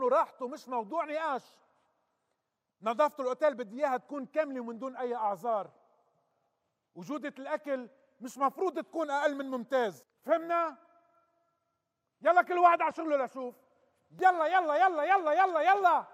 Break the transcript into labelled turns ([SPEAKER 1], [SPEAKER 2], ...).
[SPEAKER 1] لانه راحته مش موضوع نقاش. نظافة الاوتيل بدي اياها تكون كاملة ومن دون اي اعذار، وجودة الاكل مش مفروض تكون اقل من ممتاز. فهمنا؟ يلا كل واحد على شغله لشوف. يلا يلا يلا يلا يلا يلا.